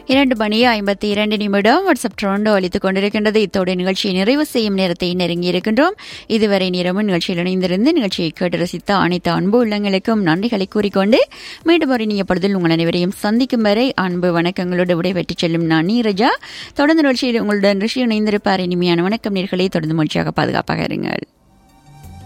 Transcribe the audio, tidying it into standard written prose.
2:52 WhatsApp ட்ரோண்டோ அளித்துக் கொண்டிருக்கின்றது. இத்தோடு நிகழ்ச்சியை நிறைவு செய்யும் நேரத்தை நெருங்கியிருக்கின்றோம். இதுவரை நேரமும் நிகழ்ச்சியில் இணைந்திருந்து நிகழ்ச்சியை கேட்டு ரசித்த அனைத்து அன்பு உள்ளங்களுக்கும் நன்றிகளை கூறிக்கொண்டு மீண்டும் ஒரு இனிய பொழுதில் உங்கள் அனைவரையும் சந்திக்கும் வரை அன்பு வணக்கங்களோடு விடைபெற்றுச் செல்லும் நான் நீரஜா. தொடர்ந்து நிகழ்ச்சியில் உங்களுடன் ரிஷி இணைந்திருப்பார். இனிமையான வணக்கம் நேயர்களே. தொடர்ந்து மகிழ்ச்சியாக பாதுகாப்பாக இருங்கள்.